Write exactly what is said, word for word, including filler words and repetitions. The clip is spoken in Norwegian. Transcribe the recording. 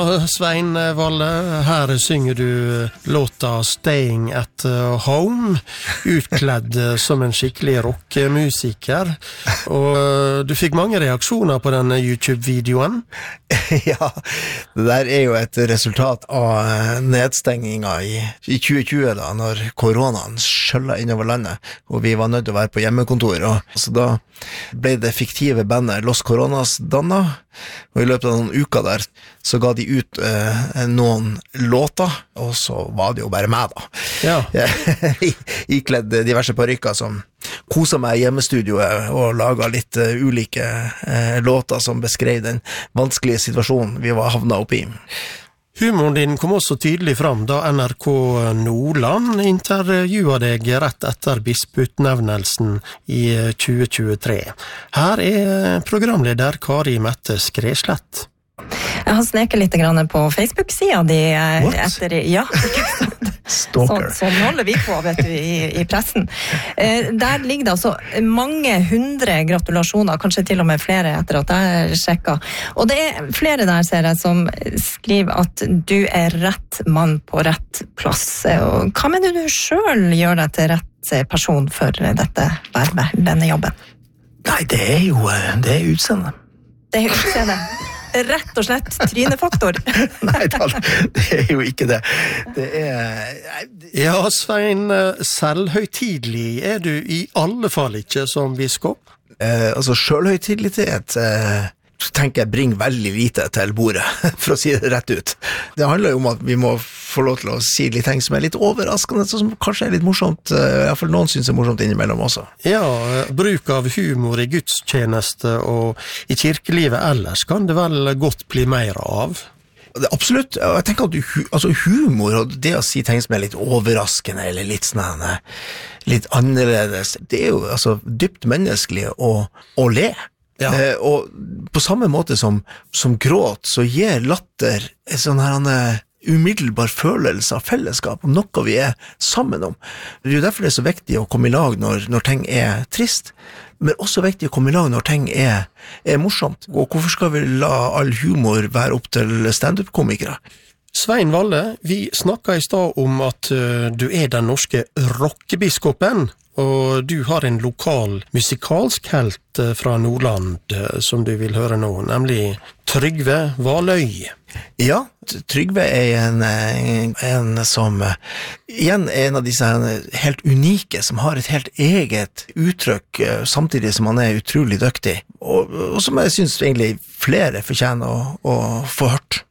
Svein Valle, her synger du låta Staying at Home, utkledd som en skikkelig rockmusiker, og du fikk mange reaksjoner på denne YouTube-videoen. Ja, det der er jo et resultat av nedstenginga i, i tjue tjue da, når koronaen skjøllet innover landet, og vi var nødt til å være på hjemmekontor, og så da ble det fiktive bandet Los Coronas danna, og i løpet av noen uker der så ga de ut eh, noen låter, og så var det jo bare meg da. Ja. I, ikledd diverse parykker som koset meg i hjemmestudioet og laget litt uh, ulike uh, låter som beskrev den vanskelige situasjonen vi var havnet oppe i. Humoren din kom også tydelig fram da N R K Nordland intervjuet deg rett etter bispeutnevnelsen i tjue tjuetre. Her er programleder Kari Mette Skreslett. Jeg har sneket litt grann på Facebook-siden de etter, ja, sånn, sånn holder vi på, vet du, i, i pressen. Eh, der ligger det altså mange hundre gratulasjoner, kanskje til og med flere etter at jeg sjekket. Og det er flere der, ser jeg, som skriver at du er rett mann på rett plass. Og hva mener du selv gjør deg til rett person for dette vervet, denne jobben? Nei, det er jo det er utseende. Det er utseende. Rett og slett trynefaktor. Nei, det er jo ikke det. Det er... Ja, Svein, selvhøytidlig er du i alle fall ikke som biskop? Eh, altså, selvhøytidlighet eh, tenker jeg bringer veldig lite til bordet, for å si det rett ut. Det handler jo om at vi må få lov til å si litt ting som er litt overraskende, som kanskje er litt morsomt, i hvert fall noen synes er morsomt innimellom også. Ja, bruk av humor i gudstjeneste og i kirkelivet ellers kan det vel godt bli mer av? Det, absolutt. Jeg tenker at du, altså humor og det å si ting som er litt overraskende eller litt sånn, litt annerledes, det er jo altså dypt menneskelig å, å le. Ja. Eh, og på samme måte som, som gråt, så gir latter en sånn her en umiddelbar følelse av fellesskap om noe vi er sammen om. Det er jo derfor det er så viktig å komme i lag når, når ting er trist, men også viktig å komme i lag når ting er, er morsomt. Og hvorfor skal vi la all humor være opp til stand-up-komikere? Svein Valle, vi snakket i stad om at uh, du er den norske rockebiskopen, og du har en lokal musikalsk helt uh, fra Nordland uh, som du vil høre nå, nemlig Trygve Valøy. Ja, Trygve er en, en, en som uh, igjen er en av disse helt unike, som har et helt eget uttrykk, uh, samtidig som han er utrolig dyktig, og, og som jeg synes egentlig flere fortjener å, å få hørt.